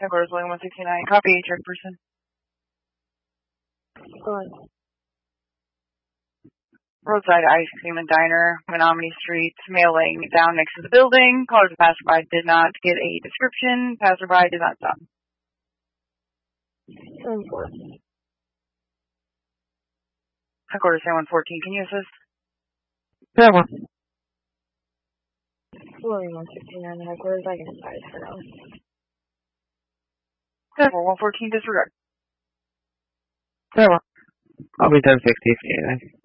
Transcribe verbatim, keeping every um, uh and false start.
Headquarters William one sixty-nine. Copy, check person. Go ahead. Roadside ice cream and diner, Menominee Street, mailing down next to the building. Caller to passerby did not get a description. Passerby did not stop. seven four. Headquarters San one fourteen, can you assist? Yeah, one. William one sixty-nine, headquarters, I can advise for now. Headquarters one fourteen, disregard. Yeah, one. I'll be ten sixty if you need anything.